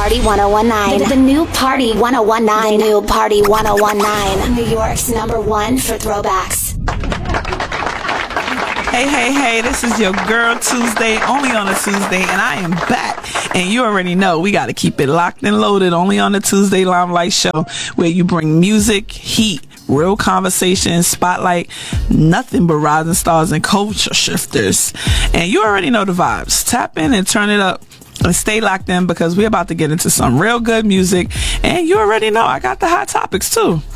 Party 1019. The new Party 1019. The new Party 1019. New York's #1 for throwbacks. Hey, this is your girl Tuesday, only on a Tuesday, and I am back. And you already know we got to keep it locked and loaded only on the Tuesday Limelight Show, where you bring music, heat, real conversation, spotlight, nothing but rising stars and culture shifters. And you already know the vibes. Tap in and turn it up. And stay locked in because we're about to get into some real good music. And you already know I got the hot topics too.